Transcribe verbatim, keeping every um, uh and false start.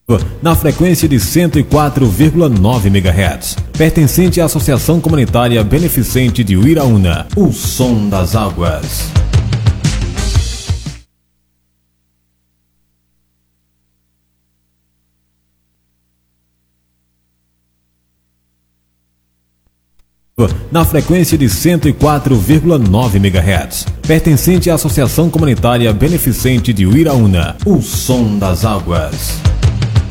na frequência de cento e quatro vírgula nove megahertz, pertencente à Associação Comunitária Beneficente de Uiraúna, o som das águas. Na frequência de cento e quatro vírgula nove megahertz, pertencente à Associação Comunitária Beneficente de Uiraúna, o som das águas.